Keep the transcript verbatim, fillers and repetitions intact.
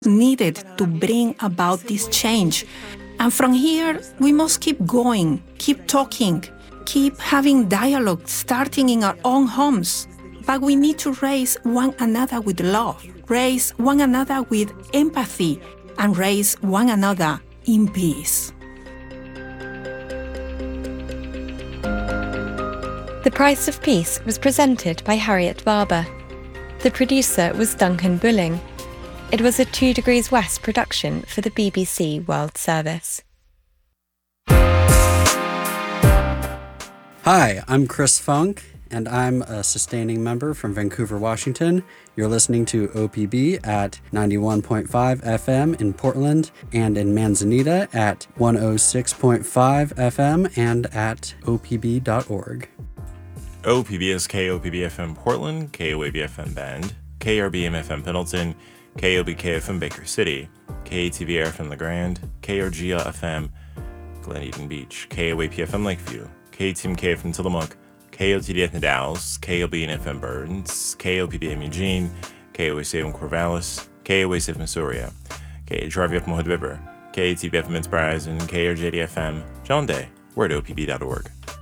needed to bring about this change. And from here, we must keep going, keep talking, keep having dialogue, starting in our own homes. But we need to raise one another with love, raise one another with empathy, and raise one another in peace. The Price of Peace was presented by Harriet Barber. The producer was Duncan Bulling. It was a Two Degrees West production for the B B C World Service. Hi, I'm Chris Funk, and I'm a sustaining member from Vancouver, Washington. You're listening to O P B at ninety-one point five F M in Portland and in Manzanita at one oh six point five F M and at O P B dot org. O P B is K O P B F M Portland, K O A B F M Bend, K R B M F M Pendleton, K O B K F M Baker City, K A T V R F M La Grande, K R G L F M Glen Eden Beach, K O A P F M Lakeview, K T M K F M Tillamook, K O T D F M Dallas, K O B N F M Burns, K O P B M Eugene, K O A C F M Corvallis, K O A C F M Missouri, K H R V F M Hood River, K A T B F M Enterprise, and K R J D F M John Day. We're at O P B dot org.